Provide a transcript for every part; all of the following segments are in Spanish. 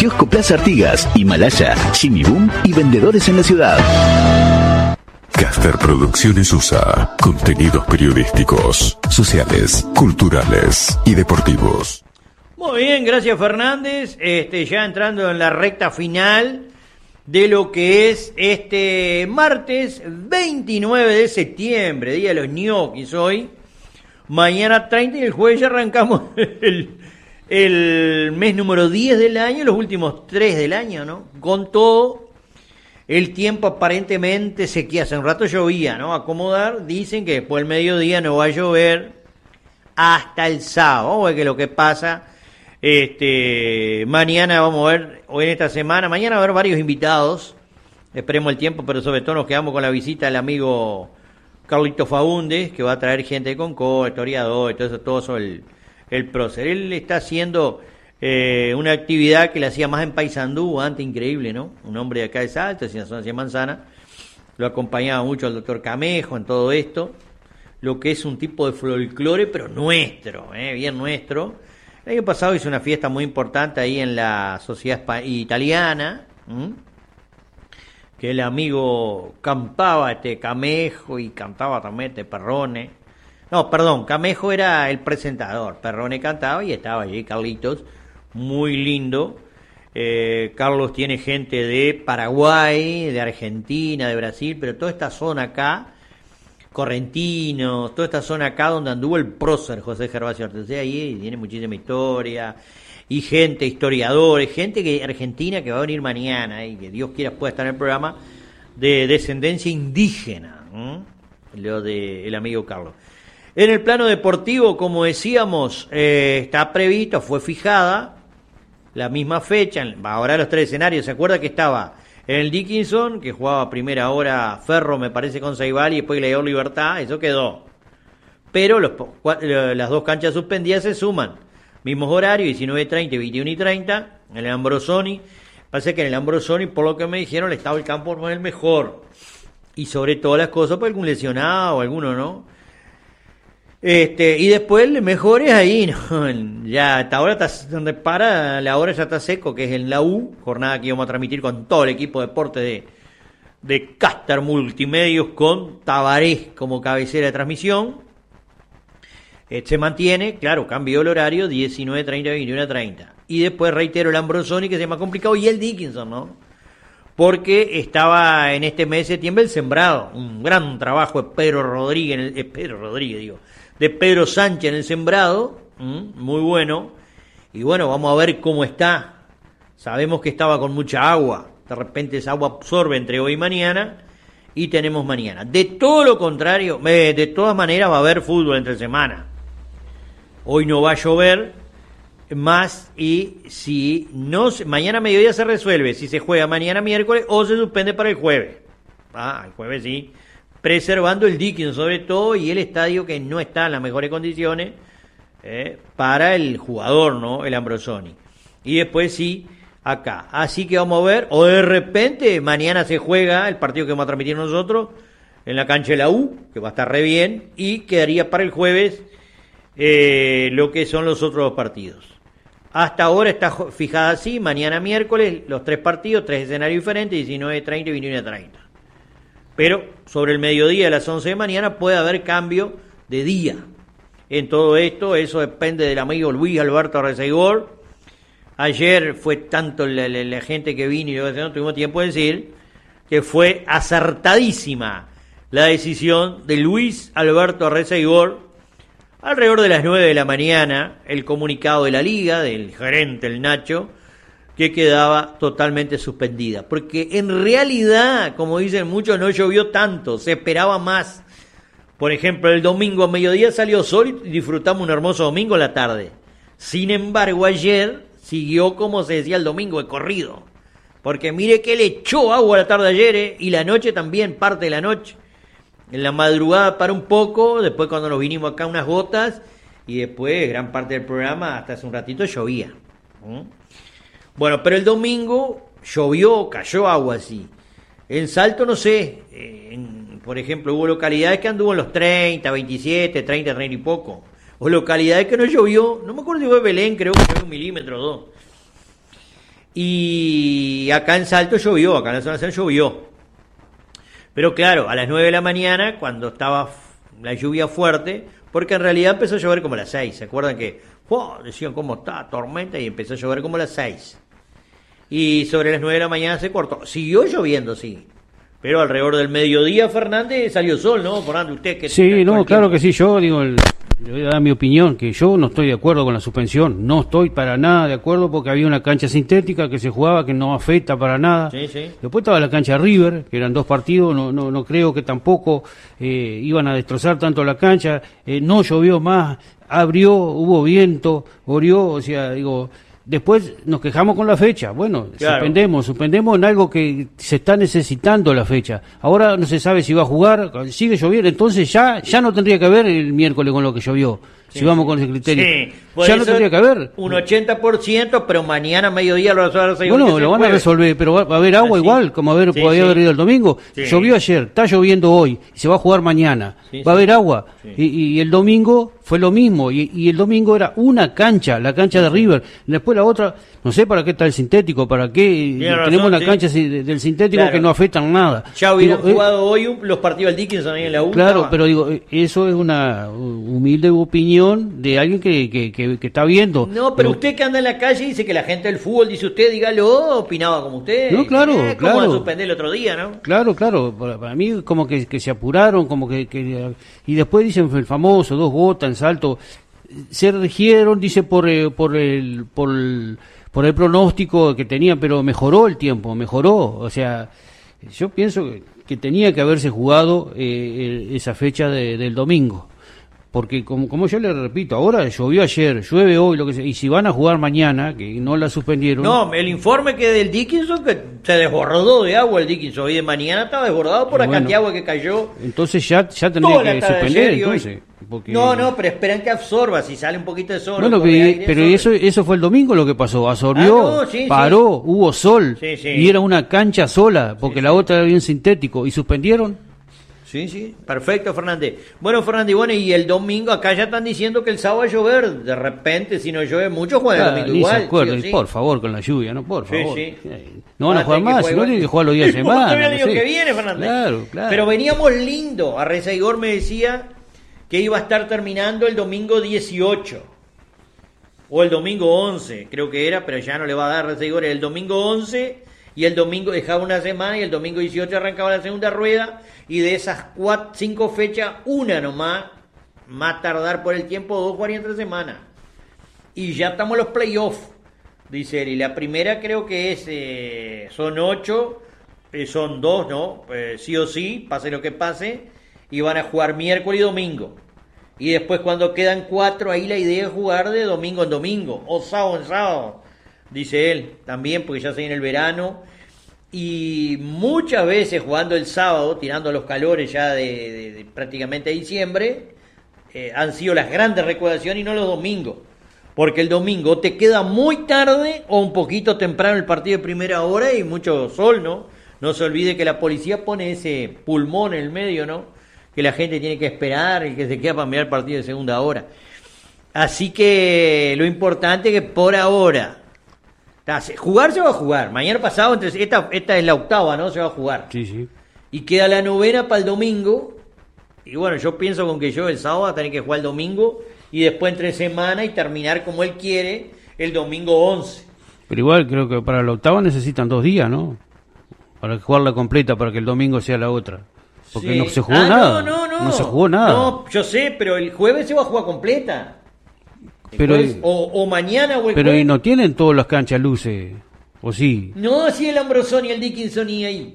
Kiosco Plaza Artigas, Himalaya, Jimmy Boom y vendedores en la ciudad. Caster Producciones USA. Contenidos periodísticos, sociales, culturales y deportivos. Muy bien, gracias Fernández. Ya entrando en la recta final de lo que es este martes 29 de septiembre, día de los ñoquis hoy. Mañana 30 y el jueves ya arrancamos el mes número 10 del año, los últimos 3 del año, ¿no? Con todo, el tiempo aparentemente sequía. Hace un rato llovía, ¿no? Acomodar, dicen que después del mediodía no va a llover hasta el sábado. Vamos a ver qué es lo que pasa. Mañana vamos a ver, o en esta semana, mañana va a haber varios invitados. Esperemos el tiempo, pero sobre todo nos quedamos con la visita del amigo Carlito Faúndez, que va a traer gente de Concord, historiador, y todo eso sobre el prócer. Él está haciendo una actividad que le hacía más en Paysandú, antes increíble, ¿no? Un hombre de acá de Salta, de la zona de Manzana, lo acompañaba mucho al doctor Camejo en todo esto, lo que es un tipo de folclore, pero nuestro, bien nuestro. El año pasado hizo una fiesta muy importante ahí en la sociedad italiana, que el amigo cantaba Camejo y cantaba también Perrone. No, perdón, Camejo era el presentador, Perrone cantaba y estaba allí Carlitos, muy lindo. Carlos tiene gente de Paraguay, de Argentina, de Brasil, pero toda esta zona acá, Correntinos, toda esta zona acá donde anduvo el prócer José Gervasio Artes, ahí tiene muchísima historia, y gente, historiadores, gente que argentina que va a venir mañana, y que Dios quiera pueda estar en el programa, de descendencia indígena, lo del amigo Carlos. En el plano deportivo, como decíamos, está previsto, fue fijada la misma fecha, ahora los 3 escenarios. ¿Se acuerda que estaba en el Dickinson, que jugaba a primera hora Ferro, me parece, con Ceibal, y después le dio Libertad? Eso quedó. Pero las 2 canchas suspendidas se suman. Mismos horarios, 19:30 y 21:30, en el Ambrosoni. Parece que en el Ambrosoni, por lo que me dijeron, el estado del campo no es el mejor. Y sobre todas las cosas, por algún lesionado o alguno, ¿no? Y después el mejor es ahí, ¿no? Ya hasta ahora está donde para, la hora ya está seco, que es en la U, jornada que íbamos a transmitir con todo el equipo de deporte de Caster Multimedios, con Tabarés como cabecera de transmisión. Se mantiene, claro, cambió el horario, 19:30 a 21:30. Y después, reitero, el Ambrosoni, que es más complicado, y el Dickinson, ¿no? Porque estaba en este mes de septiembre el sembrado, un gran trabajo de Pedro Rodríguez, de Pedro Sánchez en el sembrado, muy bueno. Y bueno, vamos a ver cómo está. Sabemos que estaba con mucha agua, de repente esa agua absorbe entre hoy y mañana, y tenemos mañana. De todo lo contrario, de todas maneras va a haber fútbol entre semana. Hoy no va a llover más, y si no, mañana a mediodía se resuelve si se juega mañana miércoles o se suspende para el jueves. El jueves sí, preservando el Dickinson sobre todo, y el estadio que no está en las mejores condiciones para el jugador, ¿no? El Ambrosoni. Y después sí, acá. Así que vamos a ver, o de repente mañana se juega el partido que vamos a transmitir nosotros en la cancha de la U, que va a estar re bien, y quedaría para el jueves lo que son los otros partidos. Hasta ahora está fijada así, mañana miércoles, los 3 partidos, 3 escenarios diferentes, 19:30 y 21:30. Pero sobre el mediodía de las 11 de mañana puede haber cambio de día. En todo esto, eso depende del amigo Luis Alberto Reseguor. Ayer fue tanto la gente que vino y no tuvimos tiempo de decir que fue acertadísima la decisión de Luis Alberto Reseguor. Alrededor de las 9 de la mañana, el comunicado de la Liga, del gerente, el Nacho, que quedaba totalmente suspendida. Porque en realidad, como dicen muchos, no llovió tanto, se esperaba más. Por ejemplo, el domingo a mediodía salió sol y disfrutamos un hermoso domingo en la tarde. Sin embargo, ayer siguió, como se decía, el domingo de corrido. Porque mire que le echó agua a la tarde ayer, y la noche también, parte de la noche. En la madrugada para un poco, después cuando nos vinimos acá unas gotas, y después gran parte del programa, hasta hace un ratito, llovía. Bueno, pero el domingo llovió, cayó agua así. En Salto, no sé, por ejemplo, hubo localidades que anduvo en los 30, 27, 30, 30 y poco. O localidades que no llovió, no me acuerdo si fue Belén, creo que llovió 1 milímetro o 2. Y acá en Salto llovió, acá en la zona central llovió. Pero claro, a las 9 de la mañana, cuando estaba la lluvia fuerte, porque en realidad empezó a llover como a las 6. ¿Se acuerdan que decían cómo está, tormenta? Y empezó a llover como a las 6. Y sobre las 9 de la mañana se cortó. Siguió lloviendo, sí. Pero alrededor del mediodía, Fernández, salió sol, ¿no? Fernández, usted que... Sí, no, claro que sí. Yo digo, le voy a dar mi opinión, que yo no estoy de acuerdo con la suspensión. No estoy para nada de acuerdo porque había una cancha sintética que se jugaba que no afecta para nada. Sí, sí. Después estaba la cancha River, que eran 2 partidos. No creo que tampoco iban a destrozar tanto la cancha. No llovió más, abrió, hubo viento, orió, o sea, digo... Después nos quejamos con la fecha. Bueno, claro. Suspendemos en algo que se está necesitando la fecha. Ahora no se sabe si va a jugar, sigue lloviendo, entonces ya no tendría que haber el miércoles con lo que llovió. Sí, si vamos con ese criterio. Sí. Ya no tendría que haber. Un 80%, pero mañana a mediodía lo van a resolver. Bueno, lo van a resolver, pero va a haber agua igual, como podía haber ido el domingo. Sí. Llovió ayer, está lloviendo hoy, se va a jugar mañana. Sí, va a haber agua. Sí. Y el domingo fue lo mismo. Y el domingo era una cancha, la cancha de River. Después la otra, no sé para qué está el sintético, para qué tenemos una cancha del sintético que no afectan nada. Ya hubieran jugado hoy los partidos del Dickinson ahí en la U. Claro, pero digo, eso es una humilde opinión de alguien que está viendo. No, pero usted que anda en la calle dice que la gente del fútbol, dice usted, dígalo, opinaba como usted. No, claro, ¿Cómo van a suspender el otro día, no? Claro. Para mí como que se apuraron, como que y después dicen el famoso 2 gotas en Salto. Se rigieron, dice, por el pronóstico que tenían, pero mejoró el tiempo, o sea, yo pienso que tenía que haberse jugado esa fecha del domingo. Porque como yo le repito, ahora llovió ayer, llueve hoy, lo que sea, y si van a jugar mañana, que no la suspendieron. No, el informe que del Dickinson, que se desbordó de agua el Dickinson, hoy de mañana estaba desbordado por la cantidad de agua que cayó. Entonces ya tendría que suspender, entonces. Porque... No, pero esperan que absorba, si sale un poquito de sol. Bueno, pero eso fue el domingo lo que pasó, absorbió, paró, hubo sol, y era una cancha sola, porque la otra era bien sintético, y suspendieron. Sí, perfecto, Fernández. Bueno, Fernández, y el domingo acá ya están diciendo que el sábado va a llover. De repente, si no llueve mucho, juegan el domingo igual. Sí. Por favor, con la lluvia, ¿no? Por favor. Sí. No van a jugar más, si no tienen que jugar los días de semana. El año que viene, Fernández. Claro. Pero veníamos lindo. Arreza Igor me decía que iba a estar terminando el domingo 18. O el domingo 11, creo que era, pero ya no le va a dar Arreza Igor. El domingo 11... y el domingo dejaba una semana y el domingo 18 arrancaba la segunda rueda, y de esas 5 fechas, una nomás, más tardar por el tiempo, 2 jugarían 3 semanas. Y ya estamos en los playoffs, dice él, y la primera creo que es, son 8, son 2, ¿no? Sí o sí, pase lo que pase, y van a jugar miércoles y domingo. Y después cuando quedan 4, ahí la idea es jugar de domingo en domingo, o sábado en sábado. Dice él, también, porque ya se viene el verano, y muchas veces jugando el sábado, tirando los calores ya de prácticamente diciembre, han sido las grandes recordaciones y no los domingos, porque el domingo te queda muy tarde o un poquito temprano el partido de primera hora y mucho sol, ¿no? No se olvide que la policía pone ese pulmón en el medio, ¿no? Que la gente tiene que esperar, el que se queda para mirar el partido de segunda hora. Así que lo importante es que por ahora... jugar se va a jugar. Mañana pasado, esta es la octava, ¿no? Se va a jugar. Sí. Y queda la novena para el domingo. Y bueno, yo pienso con que yo el sábado va a tener que jugar el domingo y después entre semana y terminar como él quiere el domingo 11. Pero igual creo que para la octava necesitan 2 días, ¿no? Para jugarla completa, para que el domingo sea la otra. Porque no se jugó nada. No se jugó nada. No, yo sé, pero el jueves se va a jugar completa. Pero o mañana o el pero jueves. Y no tienen todas las canchas luces, ¿o sí? No, sí el Ambrosoni y el Dickinson y ahí.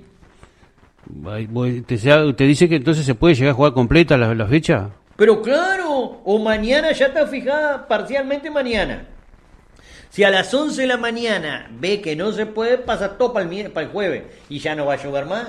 ¿Te dice que entonces se puede llegar a jugar completa la fecha? Pero claro, o mañana ya está fijada parcialmente mañana. Si a las 11 de la mañana ve que no se puede, pasa todo para el jueves y ya no va a llover más.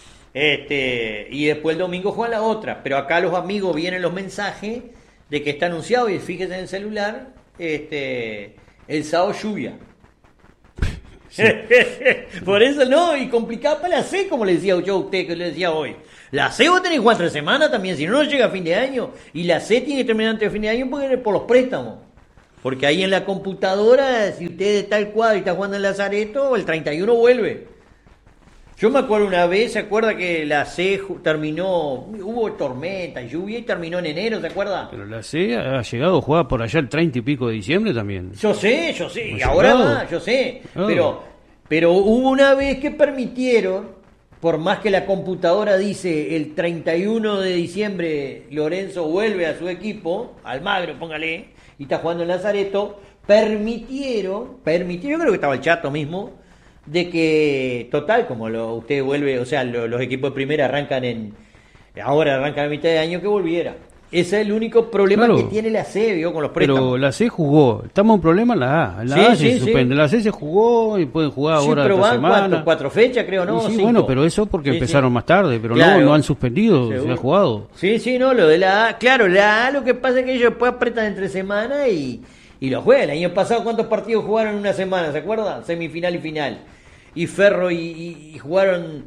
Y después el domingo juega la otra. Pero acá los amigos vienen los mensajes de que está anunciado, y fíjese en el celular, el sábado lluvia. Sí. Por eso no, y complicado para la C, como le decía yo a usted, que le decía hoy. La C va a tener 4 semanas también, si no llega a fin de año, y la C tiene que terminar antes de fin de año por los préstamos. Porque ahí en la computadora, si usted está el cuadro y está jugando en Lazareto, el 31 vuelve. Yo me acuerdo una vez, ¿se acuerda que la C terminó, hubo tormenta, lluvia y terminó en enero, ¿se acuerda? Pero la C ha llegado a jugar por allá el 30 y pico de diciembre también. Yo sé, y ahora más, yo sé. Pero hubo una vez que permitieron, por más que la computadora dice el 31 de diciembre Lorenzo vuelve a su equipo, Almagro, póngale, y está jugando en Lazareto, permitieron, yo creo que estaba el Chato mismo, de que, total, como usted vuelve, o sea, los equipos de primera ahora arrancan a mitad de año, que volviera. Ese es el único problema que tiene la C, ¿vio? Con los préstamos. Pero la C jugó, estamos en problema en la A. En la A se suspende. La C se jugó y pueden jugar ahora esta semana. 4 fechas, creo, ¿no? Sí, bueno, pero eso porque empezaron más tarde, pero claro, no han suspendido, se ha jugado. Sí, no, lo de la A, claro, la A lo que pasa es que ellos después apretan entre semana y lo juegan. El año pasado, ¿cuántos partidos jugaron en una semana? ¿Se acuerdan? Semifinal y final. Y Ferro y jugaron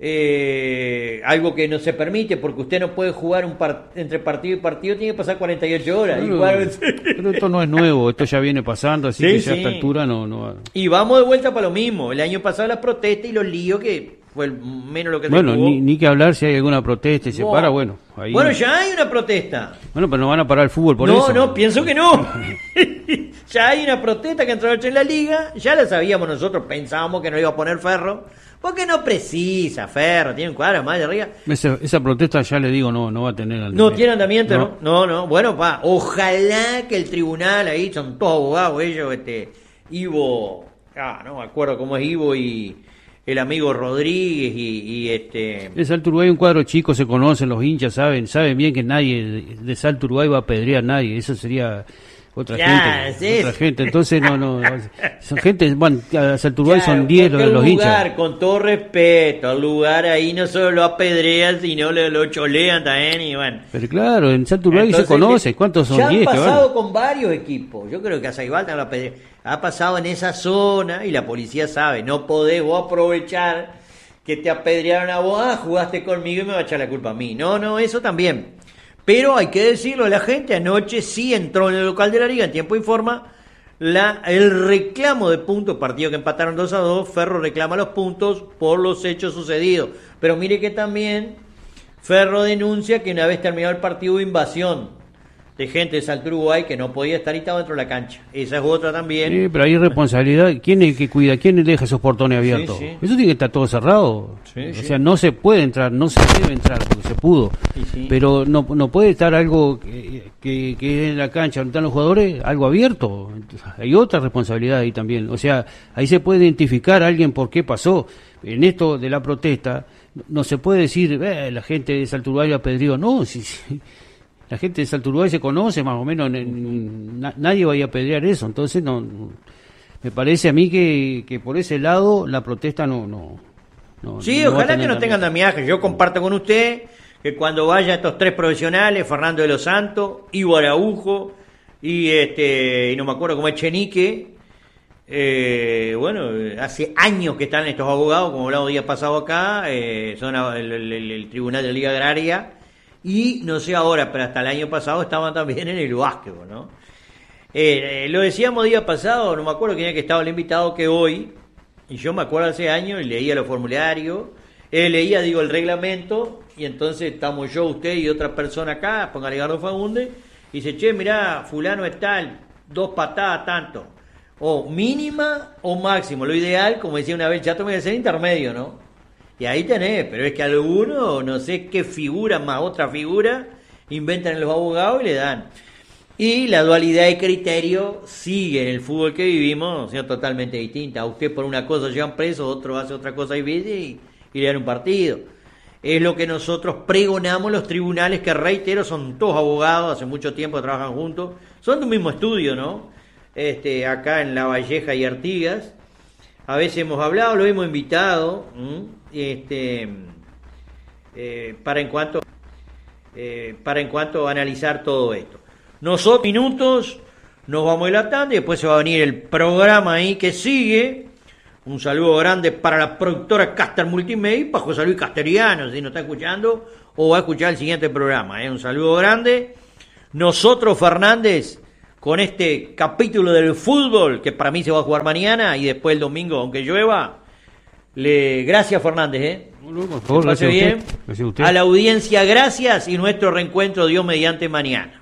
algo que no se permite, porque usted no puede jugar entre partido y partido, tiene que pasar 48 horas. Pero esto no es nuevo, esto ya viene pasando, así que ya a esta altura no. Y vamos de vuelta para lo mismo. El año pasado las protestas y los líos, que fue menos lo que se jugó. Ni que hablar si hay alguna protesta y se para, ahí... Bueno, ya hay una protesta. Bueno, pero no van a parar el fútbol por eso. No, pienso que no. Ya hay una protesta que entró en la liga, ya la sabíamos nosotros, pensábamos que no iba a poner Ferro, porque no precisa Ferro, tiene un cuadro más de arriba. Esa protesta, ya le digo, no va a tener andamiento. No tiene andamiento, ¿no? Bueno, ojalá que el tribunal, ahí son todos abogados ellos, Ivo, no me acuerdo cómo es Ivo y el amigo Rodríguez En Salto Uruguay un cuadro chico, se conocen los hinchas, saben bien que nadie de Salto Uruguay va a apedrear a nadie, eso sería... Otra gente, entonces no, son gente, a Salto Uruguay son 10 los hinchas. Con todo respeto, el lugar ahí no solo lo apedrean, sino lo cholean también y bueno. Pero claro, en Salto Uruguay se conoce, ¿cuántos son? 10 ya ha pasado con varios equipos, yo creo que a Saibalta lo apedrean, ha pasado en esa zona y la policía sabe, no podés vos aprovechar que te apedrearon a vos, jugaste conmigo y me va a echar la culpa a mí. No, eso también. Pero hay que decirlo, la gente anoche sí entró en el local de la liga en tiempo y forma el reclamo de puntos, partido que empataron 2-2, Ferro reclama los puntos por los hechos sucedidos. Pero mire que también Ferro denuncia que una vez terminado el partido hubo invasión de gente de Salto Uruguay que no podía estar y estaba dentro de la cancha. Esa es otra también. Sí, pero hay responsabilidad. ¿Quién es el que cuida? ¿Quién deja esos portones abiertos? Sí. Eso tiene que estar todo cerrado. O sea, no se puede entrar, no se debe entrar porque se pudo. Sí. Pero no puede estar algo que en la cancha donde están los jugadores, algo abierto. Hay otra responsabilidad ahí también. O sea, ahí se puede identificar a alguien por qué pasó. En esto de la protesta, no se puede decir, la gente de Salto Uruguay apedreó. No, sí. La gente de Salto Uruguay se conoce más o menos, nadie va a ir a apedrear eso, entonces me parece a mí que por ese lado la protesta no sí, ojalá que no tengan andamiaje. Yo comparto con usted que cuando vaya estos 3 profesionales, Fernando de los Santos, Ivo Araujo y no me acuerdo cómo es Chenique, hace años que están estos abogados, como hablamos día pasado acá, son el Tribunal de la Liga Agraria. Y no sé ahora, pero hasta el año pasado estaban también en el básquetbol, ¿no? Lo decíamos día pasado, no me acuerdo quién era que estaba el invitado, que hoy, y yo me acuerdo hace años, y leía los formularios, leía el reglamento, y entonces estamos yo, usted y otra persona acá, póngale Gardo Fagunde, y dice, che, mirá, fulano es tal, 2 patadas, tanto, o mínima o máximo, lo ideal, como decía una vez, ya tiene que ser intermedio, ¿no? Y ahí tenés, pero es que algunos, no sé qué figura más otra figura, inventan los abogados y le dan. Y la dualidad de criterio sigue en el fútbol que vivimos, o sea, totalmente distinta. A usted por una cosa llevan preso, otro hace otra cosa y le dan un partido. Es lo que nosotros pregonamos los tribunales, que reitero, son todos abogados, hace mucho tiempo trabajan juntos, son de un mismo estudio, ¿no? Acá en La Valleja y Artigas. A veces hemos hablado, lo hemos invitado, para en cuanto a analizar todo esto. Nosotros minutos nos vamos a la tanda y después se va a venir el programa ahí que sigue. Un saludo grande para la productora Caster Multimedia, para José Luis Casteriano, si nos está escuchando o va a escuchar el siguiente programa. Un saludo grande. Nosotros, Fernández, con este capítulo del fútbol, que para mí se va a jugar mañana y después el domingo, aunque llueva. Gracias, Fernández. No, por favor, gracias bien. A usted. A la audiencia, gracias, y nuestro reencuentro, Dios mediante, mañana.